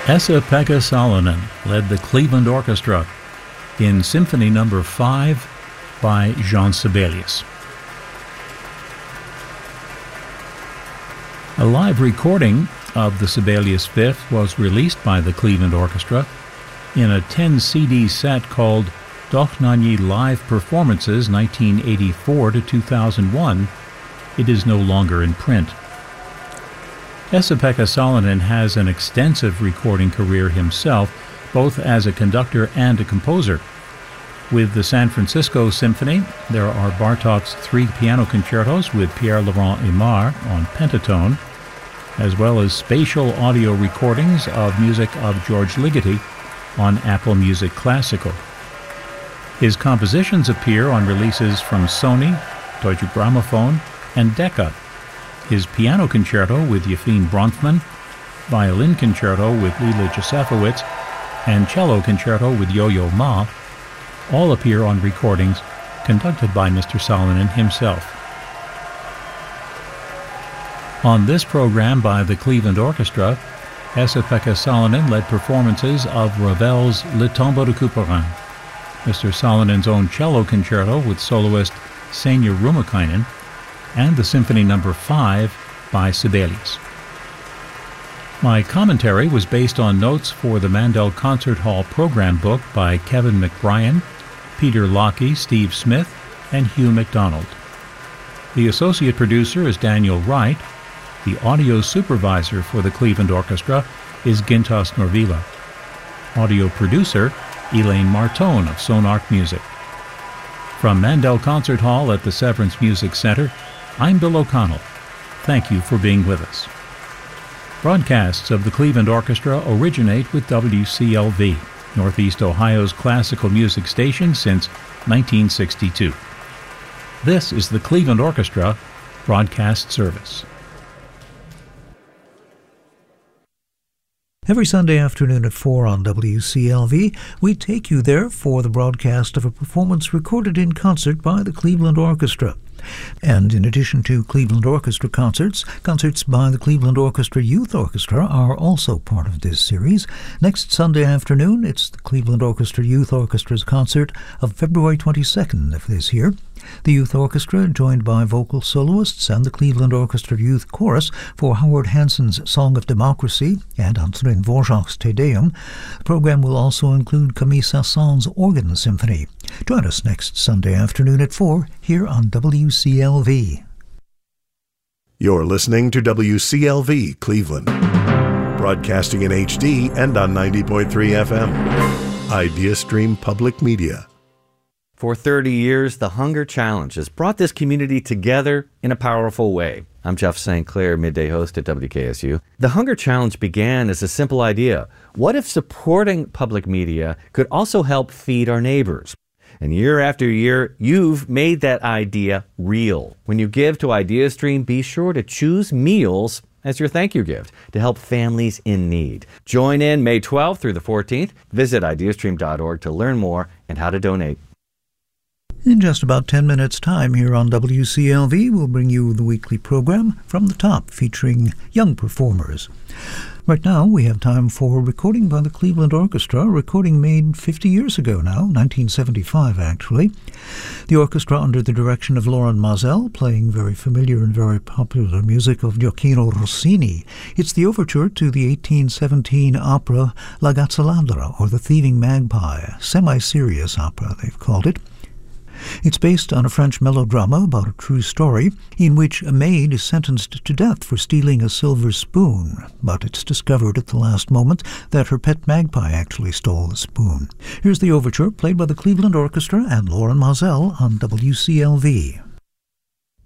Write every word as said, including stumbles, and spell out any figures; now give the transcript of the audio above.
Esa-Pekka Salonen led the Cleveland Orchestra in Symphony Number five by Jean Sibelius. A live recording of the Sibelius Fifth was released by the Cleveland Orchestra in a ten C D set called Dochnani Live Performances nineteen eighty-four to two thousand one. It is no longer in print. Esa-Pekka Salonen has an extensive recording career himself, both as a conductor and a composer. With the San Francisco Symphony, there are Bartók's three piano concertos with Pierre-Laurent Aimard on pentatone, as well as spatial audio recordings of music of George Ligeti on Apple Music Classical. His compositions appear on releases from Sony, Deutsche Grammophon, and Decca. His piano concerto with Yefim Bronfman, violin concerto with Lila Josefowitz, and cello concerto with Yo-Yo Ma all appear on recordings conducted by Mister Salonen himself. On this program by the Cleveland Orchestra, Esa-Pekka Salonen led performances of Ravel's Le Tombeau de Couperin, Mister Salonen's own cello concerto with soloist Senya Rumakainen, and the Symphony Number five by Sibelius. My commentary was based on notes for the Mandel Concert Hall program book by Kevin McBrien, Peter Locke, Steve Smith, and Hugh MacDonald. The associate producer is Daniel Wright. The audio supervisor for the Cleveland Orchestra is Gintas Norvila. Audio producer, Elaine Martone of Sonark Music. From Mandel Concert Hall at the Severance Music Center, I'm Bill O'Connell. Thank you for being with us. Broadcasts of the Cleveland Orchestra originate with W C L V, Northeast Ohio's classical music station since nineteen sixty-two. This is the Cleveland Orchestra broadcast service. Every Sunday afternoon at four on W C L V, we take you there for the broadcast of a performance recorded in concert by the Cleveland Orchestra. And in addition to Cleveland Orchestra concerts, concerts by the Cleveland Orchestra Youth Orchestra are also part of this series. Next Sunday afternoon, it's the Cleveland Orchestra Youth Orchestra's concert of February twenty-second of this year. The Youth Orchestra, joined by vocal soloists and the Cleveland Orchestra Youth Chorus for Howard Hanson's Song of Democracy and Antonin Dvorak's Te Deum. The program will also include Camille Saint-Saëns' Organ Symphony. Join us next Sunday afternoon at four here on W C L V. You're listening to W C L V Cleveland, broadcasting in H D and on ninety point three F M. IdeaStream Public Media. For thirty years, the Hunger Challenge has brought this community together in a powerful way. I'm Jeff Saint Clair, midday host at W K S U. The Hunger Challenge began as a simple idea. What if supporting public media could also help feed our neighbors? And year after year, you've made that idea real. When you give to IdeaStream, be sure to choose meals as your thank you gift to help families in need. Join in May twelfth through the fourteenth. Visit ideastream dot org to learn more and how to donate. In just about ten minutes' time here on W C L V, we'll bring you the weekly program From the Top, featuring young performers. Right now, we have time for a recording by the Cleveland Orchestra, a recording made fifty years ago now, nineteen seventy-five actually. The orchestra, under the direction of Loren Maazel, playing very familiar and very popular music of Gioacchino Rossini. It's the overture to the eighteen seventeen opera La Gazzaladra, or The Thieving Magpie, semi-serious opera, they've called it. It's based on a French melodrama about a true story in which a maid is sentenced to death for stealing a silver spoon, but it's discovered at the last moment that her pet magpie actually stole the spoon. Here's the overture, played by the Cleveland Orchestra and Loren Maazel on W C L V.